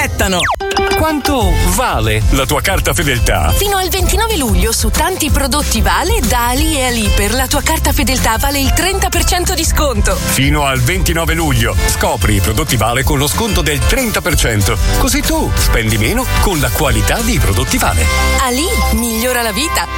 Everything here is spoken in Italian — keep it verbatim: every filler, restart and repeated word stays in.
aspettano. Quanto vale la tua carta fedeltà? Fino al ventinove luglio su tanti prodotti Vale da Ali e Ali per la tua carta fedeltà vale il trenta per cento di sconto. Fino al ventinove luglio scopri i prodotti Vale con lo sconto del trenta per cento. Così tu spendi meno con la qualità dei prodotti Vale. Ali migliora la vita.